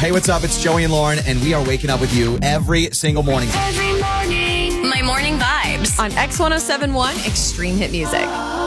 Hey, what's up? It's Joey and Lauren, and we are waking up with you every single morning. Every morning. My morning vibes on X1071 Extreme Hit Music.